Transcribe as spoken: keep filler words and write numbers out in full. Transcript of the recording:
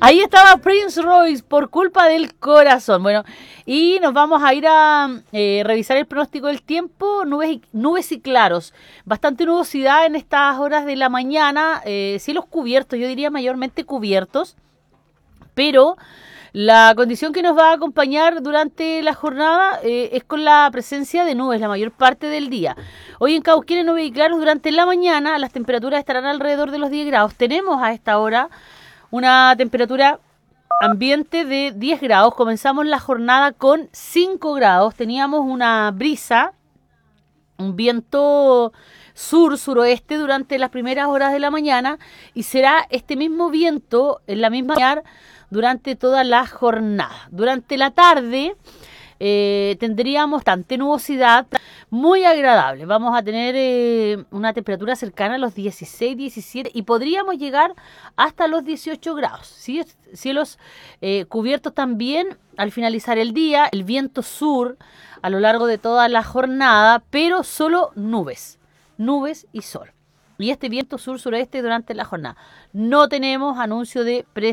Ahí estaba Prince Royce, por culpa del corazón. Bueno, y nos vamos a ir a eh, revisar el pronóstico del tiempo, nubes y, nubes y claros. Bastante nubosidad en estas horas de la mañana, eh, cielos cubiertos, yo diría mayormente cubiertos, pero la condición que nos va a acompañar durante la jornada eh, es con la presencia de nubes la mayor parte del día. Hoy en Cauquenes, nubes y claros durante la mañana, las temperaturas estarán alrededor de los diez grados. Tenemos a esta hora una temperatura ambiente de diez grados. Comenzamos la jornada con cinco grados. Teníamos una brisa, un viento sur-suroeste durante las primeras horas de la mañana y será este mismo viento en la misma mañana durante toda la jornada. Durante la tarde eh, tendríamos bastante nubosidad, muy agradable. Vamos a tener eh, una temperatura cercana a los dieciséis, diecisiete y podríamos llegar hasta los dieciocho grados. ¿Sí? Cielos eh, cubiertos también al finalizar el día, el viento sur a lo largo de toda la jornada, pero solo nubes, nubes y sol. Y este viento sur-sureste durante la jornada. No tenemos anuncio de pre